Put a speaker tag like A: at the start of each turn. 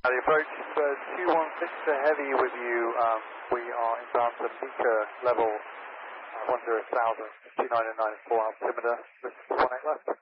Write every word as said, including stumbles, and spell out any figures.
A: The approach is uh, two one six to heavy with you. Um, we are inbound to meter level uh, one zero thousand, two nine nine four altimeter, listen to one eight left.